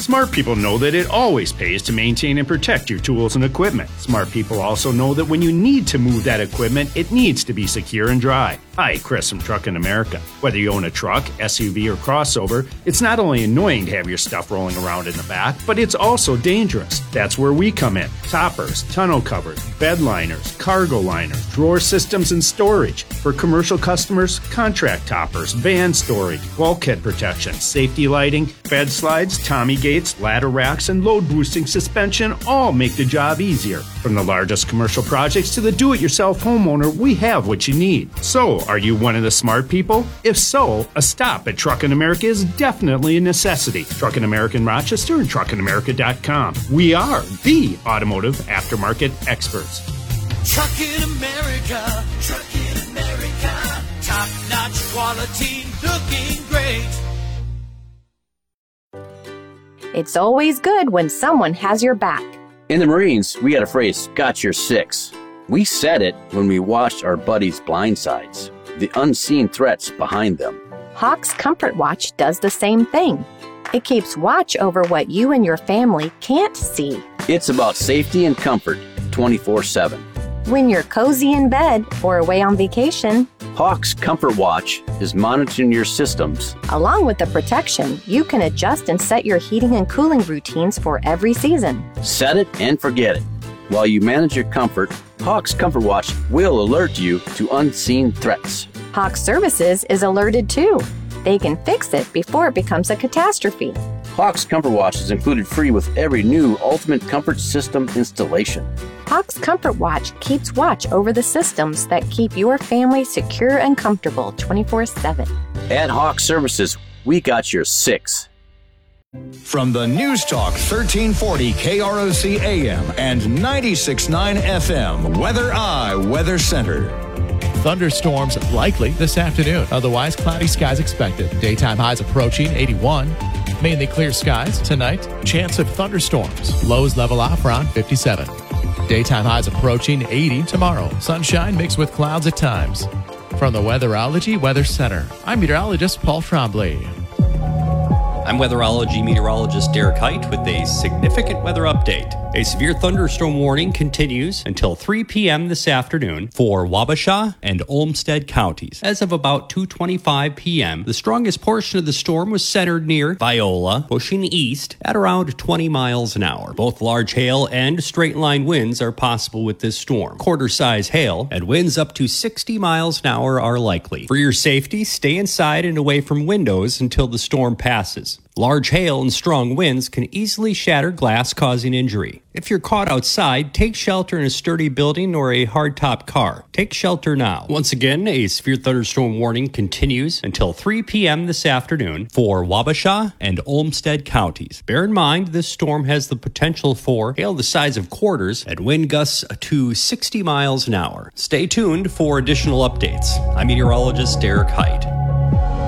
Smart people know that it always pays to maintain and protect your tools and equipment. Smart people also know that when you need to move that equipment, it needs to be secure and dry. Hi, Chris from Truckin' America. Whether you own a truck, SUV, or crossover, it's not only annoying to have your stuff rolling around in the back, but it's also dangerous. That's where we come in. Toppers, tonneau covers, bed liners, cargo liners, drawer systems, and storage. For commercial customers, contract toppers, van storage, bulkhead protection, safety lighting, bed slides, Tommy gates, ladder racks, and load boosting suspension all make the job easier. From the largest commercial projects to the do-it-yourself homeowner, we have what you need. So, are you one of the smart people? If so, a stop at Truckin' America is definitely a necessity. Truckin' America in Rochester and truckinamerica.com. We are the automotive aftermarket experts. Truckin' America, top-notch quality, looking great. It's always good when someone has your back. In the Marines, we had a phrase, got your six. We said it when we watched our buddies' blind sides, the unseen threats behind them. Hawk's Comfort Watch does the same thing. It keeps watch over what you and your family can't see. It's about safety and comfort 24/7. When you're cozy in bed or away on vacation, Hawk's Comfort Watch is monitoring your systems. Along with the protection, you can adjust and set your heating and cooling routines for every season. Set it and forget it. While you manage your comfort, Hawk's Comfort Watch will alert you to unseen threats. Hawk Services is alerted too. They can fix it before it becomes a catastrophe. Hawk's Comfort Watch is included free with every new Ultimate Comfort System installation. Hawk's Comfort Watch keeps watch over the systems that keep your family secure and comfortable 24/7. At Hawk Services, we got your six. From the News Talk 1340 KROC AM and 96.9 FM, Weather Center. Thunderstorms likely this afternoon. Otherwise, cloudy skies expected. Daytime highs approaching 81. Mainly clear skies tonight. Chance of thunderstorms. Lows level off around 57. Daytime highs approaching 80 tomorrow. Sunshine mixed with clouds at times. From the Weatherology Weather Center, I'm meteorologist Paul Trombley. I'm weatherology meteorologist Derek Height with a significant weather update. A severe thunderstorm warning continues until 3 p.m. this afternoon for Wabasha and Olmsted counties. As of about 2:25 p.m., the strongest portion of the storm was centered near Viola, pushing east at around 20 miles an hour. Both large hail and straight-line winds are possible with this storm. Quarter-size hail and winds up to 60 miles an hour are likely. For your safety, stay inside and away from windows until the storm passes. Large hail and strong winds can easily shatter glass, causing injury. If you're caught outside, take shelter in a sturdy building or a hardtop car. Take shelter now. Once again, a severe thunderstorm warning continues until 3 p.m. this afternoon for Wabasha and Olmsted counties. Bear in mind, this storm has the potential for hail the size of quarters and wind gusts to 60 miles an hour. Stay tuned for additional updates. I'm meteorologist Derek Height.